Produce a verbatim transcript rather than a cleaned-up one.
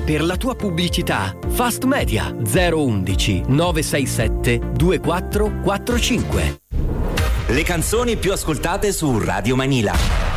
Per la tua pubblicità, Fast Media zero undici nove sei sette due quattro quattro cinque. Le canzoni più ascoltate su Radio Manila.